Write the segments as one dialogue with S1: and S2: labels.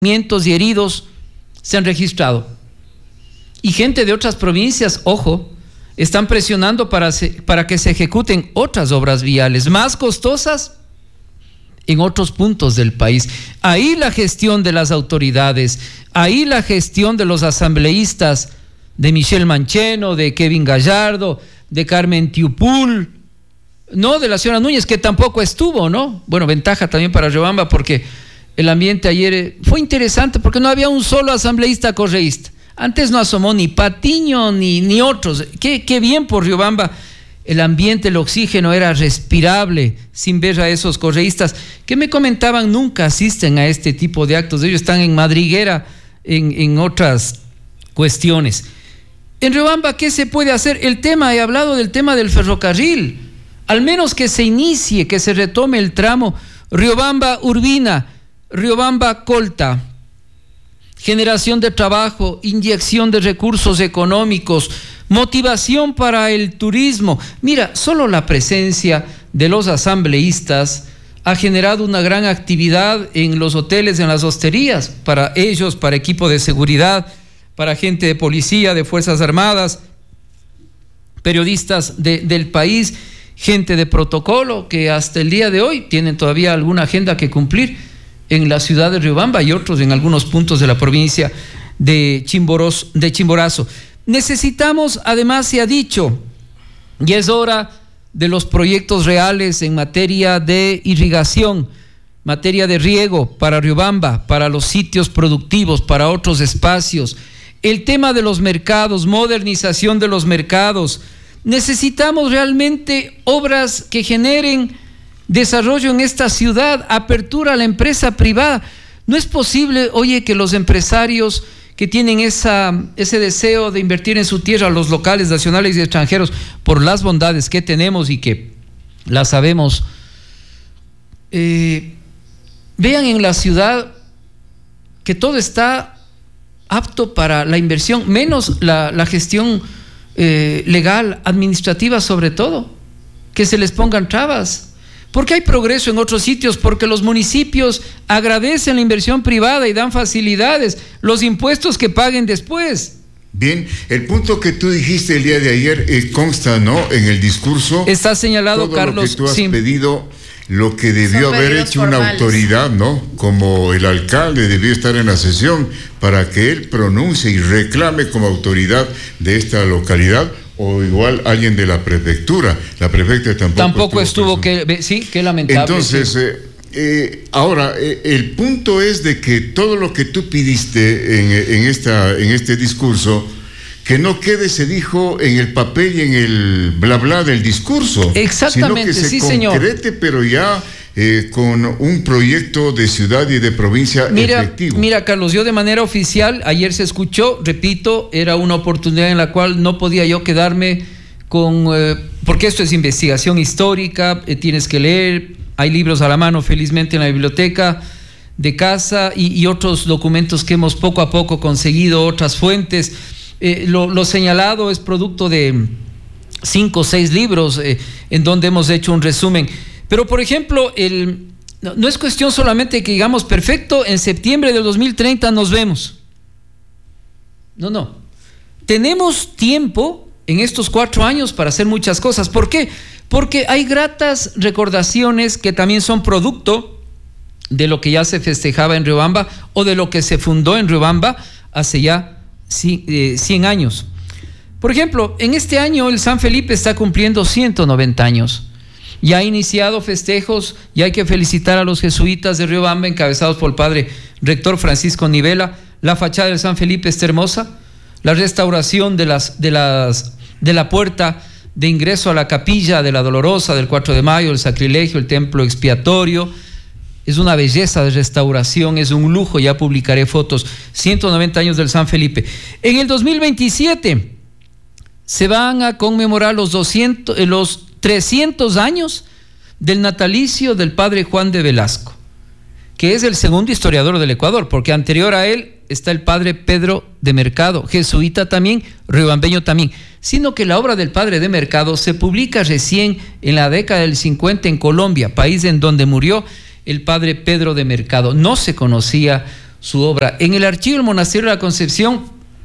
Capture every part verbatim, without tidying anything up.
S1: y heridos se han registrado. Y gente de otras provincias, ojo, están presionando para, se, para que se ejecuten otras obras viales más costosas en otros puntos del país. Ahí la gestión de las autoridades, ahí la gestión de los asambleístas, de Michelle Mancheno, de Kevin Gallardo, de Carmen Tiupul, no de la señora Núñez, que tampoco estuvo, ¿no? Bueno, ventaja también para Riobamba, porque el ambiente ayer fue interesante, porque no había un solo asambleísta correísta. Antes no asomó ni Patiño ni, ni otros. Qué, qué bien por Riobamba. El ambiente, el oxígeno era respirable sin ver a esos correístas que me comentaban nunca asisten a este tipo de actos. Ellos están en madriguera en, en otras cuestiones. En Riobamba, ¿qué se puede hacer? El tema, he hablado del tema del ferrocarril. Al menos que se inicie, que se retome el tramo Riobamba-Urbina, Riobamba-Colta. Generación de trabajo, inyección de recursos económicos, motivación para el turismo. Mira, solo la presencia de los asambleístas ha generado una gran actividad en los hoteles, en las hosterías, para ellos, para equipo de seguridad, para gente de policía, de Fuerzas Armadas, periodistas de, del país, gente de protocolo que hasta el día de hoy tienen todavía alguna agenda que cumplir en la ciudad de Riobamba y otros en algunos puntos de la provincia de, Chimboros, de Chimborazo. Necesitamos, además se ha dicho, y es hora de los proyectos reales en materia de irrigación, materia de riego para Riobamba, para los sitios productivos, para otros espacios. El tema de los mercados, modernización de los mercados. Necesitamos realmente obras que generen desarrollo en esta ciudad, apertura a la empresa privada. No es posible, oye, que los empresarios que tienen esa, ese deseo de invertir en su tierra, los locales, nacionales y extranjeros, por las bondades que tenemos y que las sabemos, eh, vean en la ciudad que todo está apto para la inversión, menos la, la gestión eh, legal, administrativa sobre todo, que se les pongan trabas. Porque hay progreso en otros sitios, porque los municipios agradecen la inversión privada y dan facilidades, los impuestos que paguen después.
S2: Bien, el punto que tú dijiste el día de ayer eh, consta, ¿no?, en el discurso.
S1: Está señalado,
S2: todo
S1: Carlos.
S2: Lo que tú has
S1: sí.
S2: pedido, lo que debió
S3: Son
S2: haber hecho
S3: formales.
S2: una autoridad, ¿no? Como el alcalde debió estar en la sesión para que él pronuncie y reclame como autoridad de esta localidad. O igual alguien de la prefectura. La prefecta tampoco,
S1: tampoco estuvo,
S2: estuvo
S1: que sí, qué lamentable.
S2: Entonces,
S1: sí.
S2: eh, eh, ahora, eh, el punto es de que todo lo que tú pidiste en, en, esta, en este discurso, que no quede, se dijo, en el papel y en el bla bla del discurso.
S1: Exactamente,
S2: sino que se
S1: sí,
S2: concrete,
S1: señor.
S2: pero ya eh, con un proyecto de ciudad y de provincia
S1: mira,
S2: efectivo.
S1: Mira, Carlos, yo de manera oficial, ayer se escuchó, repito, era una oportunidad en la cual no podía yo quedarme con, eh, porque esto es investigación histórica, eh, tienes que leer, hay libros a la mano felizmente en la biblioteca de casa y, y otros documentos que hemos poco a poco conseguido, otras fuentes. Eh, lo, lo señalado es producto de cinco o seis libros eh, en donde hemos hecho un resumen. Pero, por ejemplo, el, no, no es cuestión solamente que digamos, perfecto, en septiembre del dos mil treinta nos vemos. No, no. Tenemos tiempo en estos cuatro años para hacer muchas cosas. ¿Por qué? Porque hay gratas recordaciones que también son producto de lo que ya se festejaba en Riobamba o de lo que se fundó en Riobamba hace ya cien años. Por ejemplo, en este año el San Felipe está cumpliendo ciento noventa años. Ya ha iniciado festejos y hay que felicitar a los jesuitas de Riobamba encabezados por el padre rector Francisco Nivela. La fachada del San Felipe está hermosa. La restauración de, las, de, las, de la puerta de ingreso a la capilla de la Dolorosa del cuatro de mayo, el sacrilegio, el templo expiatorio. Es una belleza de restauración, es un lujo, ya publicaré fotos. ciento noventa años del San Felipe. En el dos mil veintisiete se van a conmemorar los, doscientos, los trescientos años del natalicio del padre Juan de Velasco, que es el segundo historiador del Ecuador, porque anterior a él está el padre Pedro de Mercado, jesuita también, riobambeño también, sino que la obra del padre de Mercado se publica recién en la década del cincuenta en Colombia, país en donde murió el padre Pedro de Mercado. No se conocía su obra. En el archivo del Monasterio de la Concepción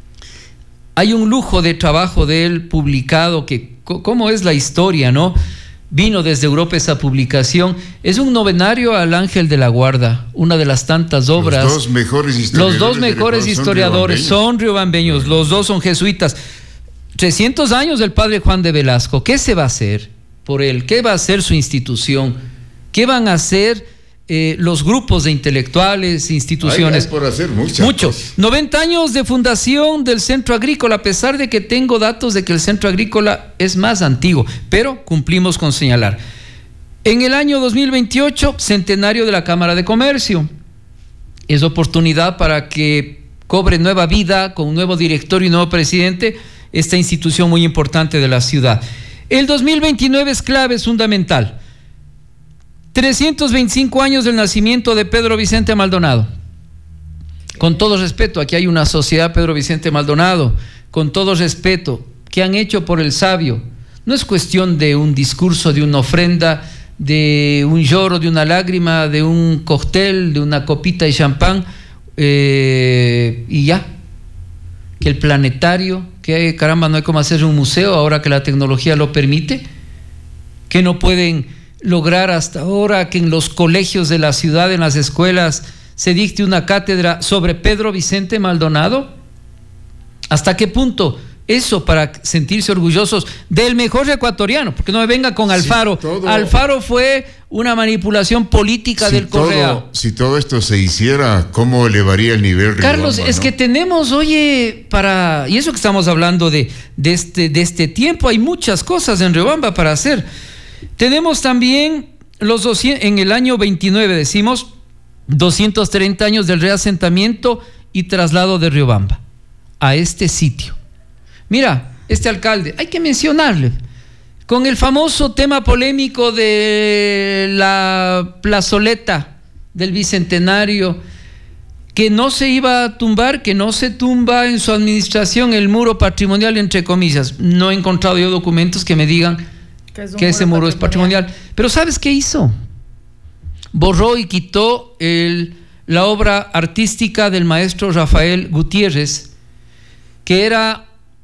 S1: hay un lujo de trabajo de él publicado, que cómo es la historia, ¿no? Vino desde Europa esa publicación. Es un novenario al Ángel de la Guarda, una de las tantas obras.
S2: Los dos mejores historiadores,
S1: los dos mejores historiadores son riobambeños, los dos son jesuitas. trescientos años del padre Juan de Velasco. ¿Qué se va a hacer por él? ¿Qué va a hacer su institución? ¿Qué van a hacer eh, los grupos de intelectuales, instituciones?
S2: Hay, hay por hacer muchas
S1: Mucho.
S2: cosas.
S1: noventa años de fundación del Centro Agrícola, a pesar de que tengo datos de que el Centro Agrícola es más antiguo, pero cumplimos con señalar. En el año dos mil veintiocho, centenario de la Cámara de Comercio. Es oportunidad para que cobre nueva vida con un nuevo directorio y nuevo presidente esta institución muy importante de la ciudad. El dos mil veintinueve es clave, es fundamental. trescientos veinticinco años del nacimiento de Pedro Vicente Maldonado. Con todo respeto, aquí hay una sociedad Pedro Vicente Maldonado, con todo respeto, que han hecho por el sabio. No es cuestión de un discurso, de una ofrenda, de un lloro, de una lágrima, de un cóctel, de una copita de champán, eh, y ya. Que el planetario, que caramba, no hay como hacer un museo ahora que la tecnología lo permite, que no pueden lograr hasta ahora que en los colegios de la ciudad, en las escuelas, se dicte una cátedra sobre Pedro Vicente Maldonado. ¿Hasta qué punto eso para sentirse orgullosos del mejor ecuatoriano? Porque no me venga con Alfaro. Si todo, Alfaro fue una manipulación política si del Correa.
S2: Todo, si todo esto se hiciera, ¿cómo elevaría el nivel?
S1: Carlos, Riobamba, es ¿no? que tenemos, oye, para, y eso que estamos hablando de, de, este, de este tiempo, hay muchas cosas en Riobamba para hacer. Tenemos también los doscientos, en el año veintinueve, decimos, doscientos treinta años del reasentamiento y traslado de Riobamba a este sitio. Mira, este alcalde, hay que mencionarle, con el famoso tema polémico de la plazoleta del Bicentenario, que no se iba a tumbar, que no se tumba en su administración el muro patrimonial, entre comillas. No he encontrado yo documentos que me digan que, que ese muro es patrimonial. Pero ¿sabes qué hizo? Borró y quitó el, la obra artística del maestro Rafael Gutiérrez, que era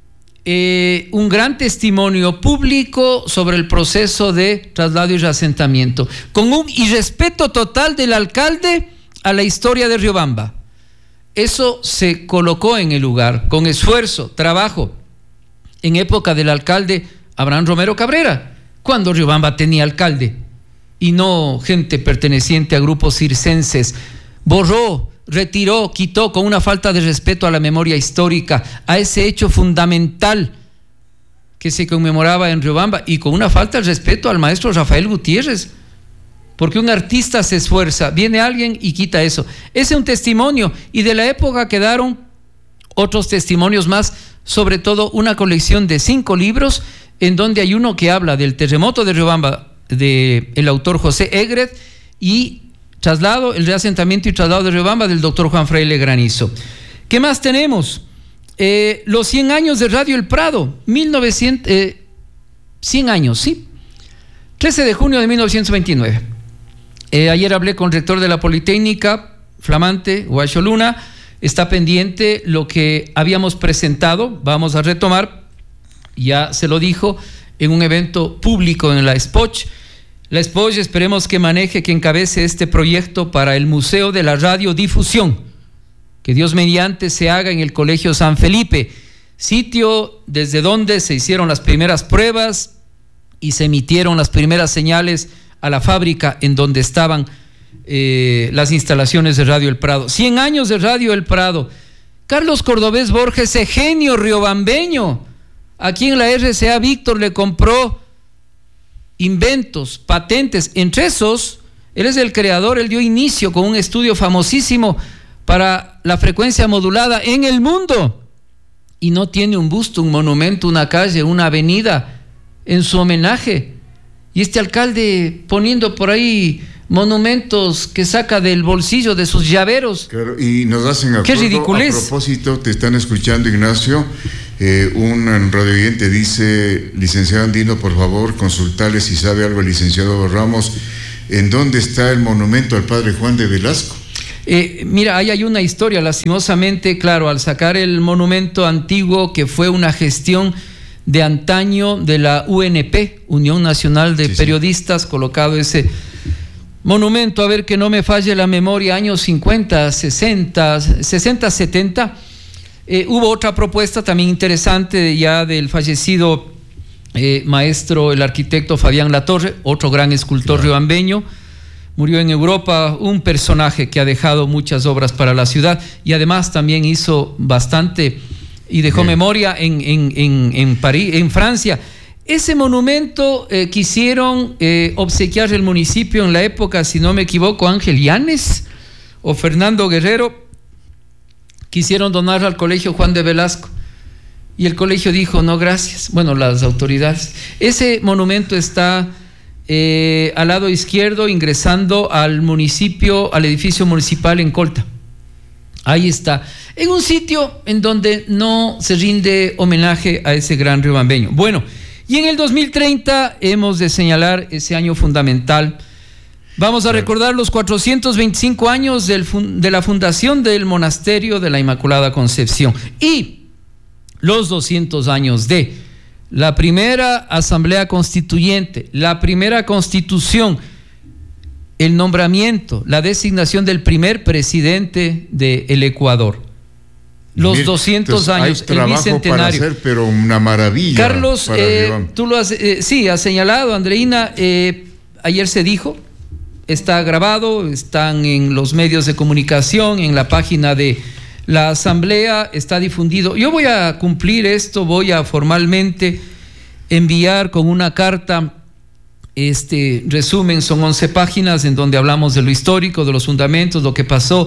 S1: eh, un gran testimonio público sobre el proceso de traslado y reasentamiento, con un irrespeto total del alcalde a la historia de Riobamba. Eso se colocó en el lugar, con esfuerzo, trabajo, en época del alcalde Abraham Romero Cabrera, cuando Riobamba tenía alcalde y no gente perteneciente a grupos circenses. Borró, retiró, quitó con una falta de respeto a la memoria histórica, a ese hecho fundamental que se conmemoraba en Riobamba, y con una falta de respeto al maestro Rafael Gutiérrez, porque un artista se esfuerza, viene alguien y quita eso. Ese es un testimonio, y de la época quedaron otros testimonios más, sobre todo una colección de cinco libros, en donde hay uno que habla del terremoto de Riobamba, del autor José Egret, y traslado, el reasentamiento y traslado de Riobamba, del doctor Juan Fraile Granizo. ¿Qué más tenemos? Eh, los cien años de Radio El Prado, mil novecientos, eh, cien años, ¿sí? trece de junio de mil novecientos veintinueve. Eh, ayer hablé con el rector de la Politécnica, flamante, Guacho Luna. Está pendiente lo que habíamos presentado, vamos a retomar, ya se lo dijo, en un evento público en la SPOCH. La SPOCH esperemos que maneje, que encabece este proyecto para el Museo de la Radiodifusión, que Dios mediante se haga en el Colegio San Felipe, sitio desde donde se hicieron las primeras pruebas y se emitieron las primeras señales a la fábrica en donde estaban eh, las instalaciones de Radio El Prado. cien años de Radio El Prado. Carlos Cordobés Borges, ese genio riobambeño, aquí en la R C A Víctor le compró inventos, patentes. Entre esos, él es el creador, él dio inicio con un estudio famosísimo para la frecuencia modulada en el mundo, y no tiene un busto, un monumento, una calle, una avenida en su homenaje. Y este alcalde poniendo por ahí monumentos que saca del bolsillo de sus llaveros.
S2: Claro, y nos hacen acuerdo.
S1: ¡Qué ridiculez!
S2: A propósito, te están escuchando, Ignacio. Eh, un radioyente dice: licenciado Andino, por favor, consultarle si sabe algo el licenciado Ramos, ¿en dónde está el monumento al padre Juan de Velasco?
S1: Eh, mira, ahí hay una historia, lastimosamente, claro, al sacar el monumento antiguo, que fue una gestión de antaño de la U N P, Unión Nacional de sí, Periodistas, sí. colocado ese monumento, a ver que no me falle la memoria, años cincuenta, sesenta, sesenta, setenta, eh, hubo otra propuesta también interesante ya del fallecido eh, maestro, el arquitecto Fabián Latorre, otro gran escultor claro. riobambeño, murió en Europa, un personaje que ha dejado muchas obras para la ciudad y además también hizo bastante y dejó Bien. memoria en, en, en, en París, en Francia. Ese monumento eh, quisieron eh, obsequiar el municipio en la época, si no me equivoco, Ángel Llanes o Fernando Guerrero, quisieron donarlo al colegio Juan de Velasco y el colegio dijo no gracias, bueno, las autoridades. Ese monumento está eh, al lado izquierdo ingresando al municipio, al edificio municipal en Colta. Ahí está, en un sitio en donde no se rinde homenaje a ese gran riobambeño. Bueno, y en el dos mil treinta hemos de señalar ese año fundamental. Vamos a recordar los cuatrocientos veinticinco años del, de la fundación del Monasterio de la Inmaculada Concepción y los doscientos años de la primera Asamblea Constituyente, la primera Constitución, el nombramiento, la designación del primer presidente del Ecuador. Los Mir, doscientos años,
S2: hay
S1: el bicentenario.
S2: Para hacer, pero una maravilla.
S1: Carlos, eh, tú lo has, eh, sí, has señalado, Andreina, eh, ayer se dijo, está grabado, están en los medios de comunicación, en la página de la Asamblea, está difundido. Yo voy a cumplir esto, voy a formalmente enviar con una carta. Este resumen son once páginas en donde hablamos de lo histórico, de los fundamentos, lo que pasó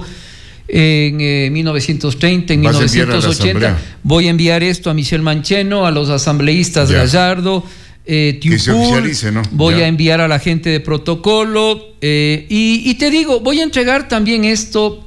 S1: en eh, mil novecientos treinta, en mil novecientos ochenta. Voy a enviar esto a Michel Mancheno, a los asambleístas ya. Gallardo, eh, Tiupul, ¿no? Voy ya. a enviar a la gente de protocolo eh, y, y te digo, voy a entregar también esto,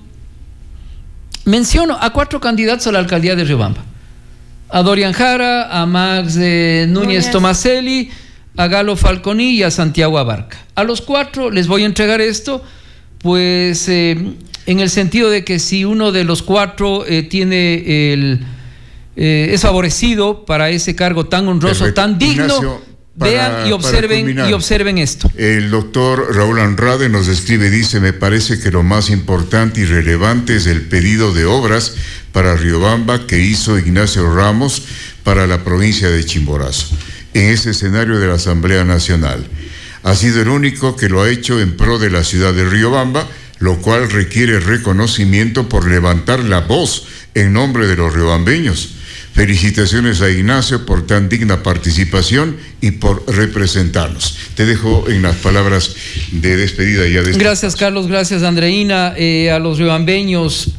S1: menciono a cuatro candidatos a la alcaldía de Riobamba, a Dorian Jara, a Max eh, Núñez no, Tomaselli, a Galo Falconi y a Santiago Abarca. A los cuatro les voy a entregar esto, pues eh, en el sentido de que si uno de los cuatro eh, tiene el, eh, es favorecido para ese cargo tan honroso, Perfecto. tan digno, Ignacio, para, vean y observen, y observen esto.
S2: El doctor Raúl Andrade nos escribe, dice, me parece que lo más importante y relevante es el pedido de obras para Riobamba que hizo Ignacio Ramos para la provincia de Chimborazo. En ese escenario de la Asamblea Nacional. Ha sido el único que lo ha hecho en pro de la ciudad de Riobamba, lo cual requiere reconocimiento por levantar la voz en nombre de los riobambeños. Felicitaciones a Ignacio por tan digna participación y por representarnos. Te dejo en las palabras de despedida ya de este
S1: Gracias, caso. Carlos, gracias, Andreina, eh, a los riobambeños,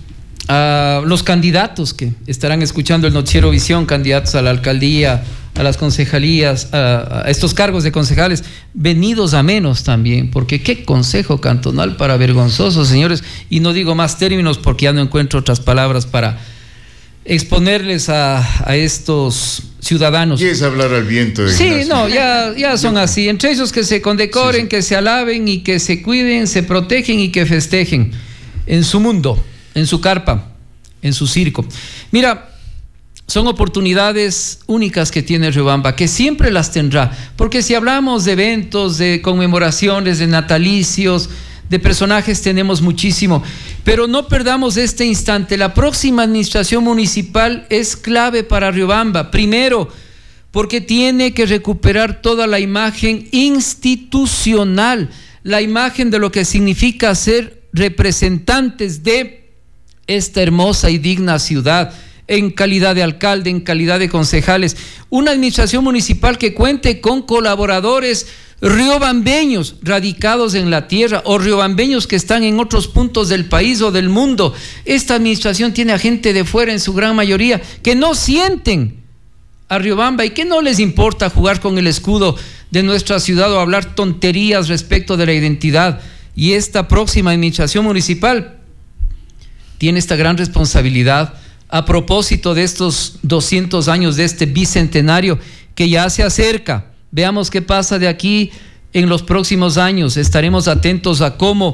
S1: a los candidatos que estarán escuchando el noticiero Visión, candidatos a la alcaldía, a las concejalías, a, a estos cargos de concejales, venidos a menos también, porque qué consejo cantonal para vergonzosos, señores, y no digo más términos porque ya no encuentro otras palabras para exponerles a, a estos ciudadanos.
S2: ¿Quieres hablar al viento? De
S1: sí,
S2: Ignacio?
S1: no, ya, ya son así, entre ellos que se condecoren, sí, sí. que se alaben y que se cuiden, se protegen y que festejen en su mundo, en su carpa, en su circo. Mira, son oportunidades únicas que tiene Riobamba, que siempre las tendrá, porque si hablamos de eventos, de conmemoraciones, de natalicios, de personajes, tenemos muchísimo, pero no perdamos este instante. La próxima administración municipal es clave para Riobamba, primero, porque tiene que recuperar toda la imagen institucional, la imagen de lo que significa ser representantes de esta hermosa y digna ciudad, en calidad de alcalde, en calidad de concejales, una administración municipal que cuente con colaboradores riobambeños radicados en la tierra o riobambeños que están en otros puntos del país o del mundo. Esta administración tiene a gente de fuera en su gran mayoría que no sienten a Riobamba y que no les importa jugar con el escudo de nuestra ciudad o hablar tonterías respecto de la identidad. Y esta próxima administración municipal tiene esta gran responsabilidad a propósito de estos doscientos años de este bicentenario que ya se acerca. Veamos qué pasa de aquí en los próximos años. Estaremos atentos a cómo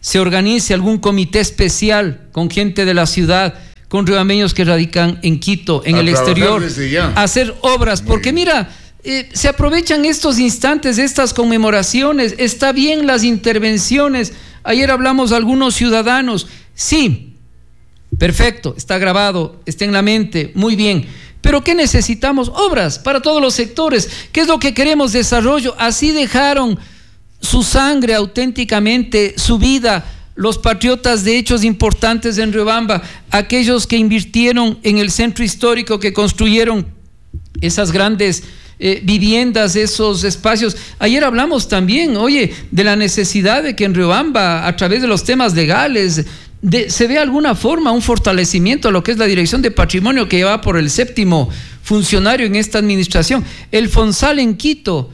S1: se organice algún comité especial con gente de la ciudad, con riobambeños que radican en Quito, en
S2: a
S1: el exterior,
S2: a
S1: hacer obras,
S2: Muy
S1: porque
S2: bien.
S1: mira, eh, se aprovechan estos instantes, estas conmemoraciones, está bien las intervenciones. Ayer hablamos de algunos ciudadanos, sí, perfecto, está grabado, está en la mente, muy bien. Pero ¿qué necesitamos? Obras para todos los sectores. ¿Qué es lo que queremos? Desarrollo. Así dejaron su sangre auténticamente, su vida, los patriotas de hechos importantes en Riobamba, aquellos que invirtieron en el centro histórico, que construyeron esas grandes eh, viviendas, esos espacios. Ayer hablamos también, oye, de la necesidad de que en Riobamba, a través de los temas legales, De, se ve alguna forma un fortalecimiento a lo que es la Dirección de Patrimonio, que lleva por el séptimo funcionario en esta administración. El Fonsal en Quito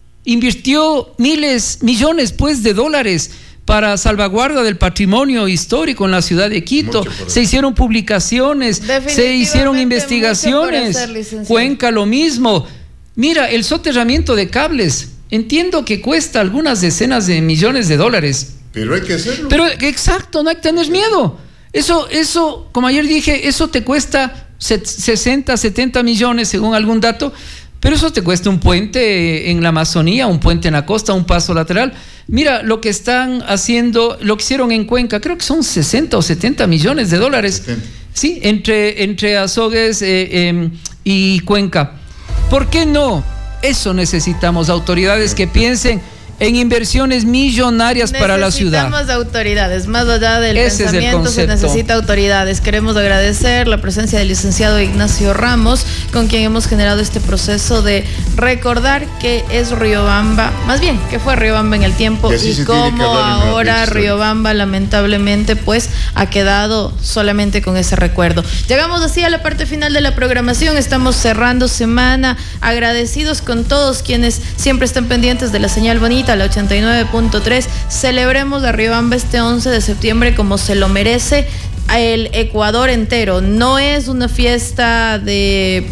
S1: invirtió miles, millones pues de dólares para salvaguarda del patrimonio histórico en la ciudad de Quito. Se hicieron publicaciones, se hicieron investigaciones. Hacer, Cuenca lo mismo. Mira, el soterramiento de cables, entiendo que cuesta algunas decenas de millones de dólares.
S2: Pero hay que hacerlo.
S1: Pero exacto, no hay que tener miedo. Eso, eso, como ayer dije, eso te cuesta sesenta, setenta millones según algún dato, pero eso te cuesta un puente en la Amazonía, un puente en la costa, un paso lateral. Mira, lo que están haciendo, lo que hicieron en Cuenca, creo que son sesenta o setenta millones de dólares. setenta. Sí, entre, entre Azogues eh, eh, y Cuenca. ¿Por qué no? Eso necesitamos, autoridades que piensen en inversiones millonarias para la ciudad.
S3: Necesitamos autoridades, más allá del
S1: Ese
S3: pensamiento,
S1: es el
S3: se necesita autoridades. Queremos agradecer la presencia del licenciado Ignacio Ramos, con quien hemos generado este proceso de recordar que es Riobamba, más bien, que fue Riobamba en el tiempo, y, y cómo ahora Riobamba lamentablemente pues ha quedado solamente con ese recuerdo. Llegamos así a la parte final de la programación, estamos cerrando semana, agradecidos con todos quienes siempre están pendientes de la señal bonita, la ochenta y nueve punto tres. Celebremos a Riobamba este once de septiembre como se lo merece el Ecuador entero. No es una fiesta de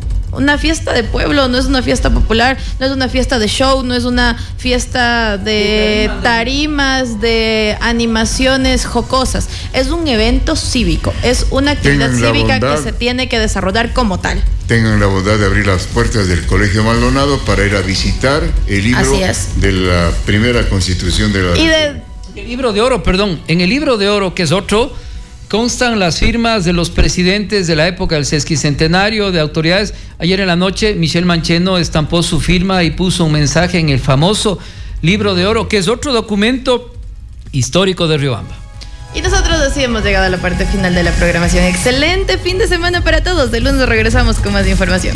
S3: una fiesta de pueblo, no es una fiesta popular, no es una fiesta de show, no es una fiesta de tarimas, de animaciones jocosas. Es un evento cívico, es una actividad cívica que se tiene que desarrollar como tal.
S2: Tengan la bondad de abrir las puertas del Colegio Maldonado para ir a visitar el libro de la primera Constitución de la
S1: y de, el libro de oro, perdón, en el libro de oro, que es otro, constan las firmas de los presidentes de la época del sesquicentenario, de autoridades. Ayer en la noche Michel Mancheno estampó su firma y puso un mensaje en el famoso libro de oro, que es otro documento histórico de Riobamba.
S3: Y nosotros así hemos llegado a la parte final de la programación. Excelente fin de semana para todos. De lunes regresamos con más información.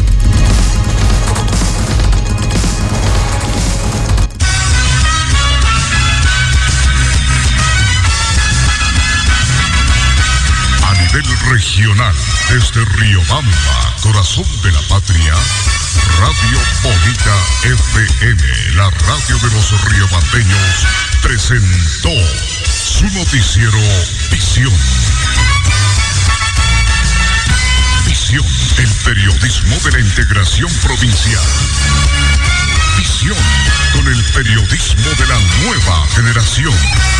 S4: Regional, desde Riobamba, corazón de la patria, Radio Bonita F M, la radio de los riobambeños, presentó su noticiero Visión. Visión, el periodismo de la integración provincial. Visión, con el periodismo de la nueva generación.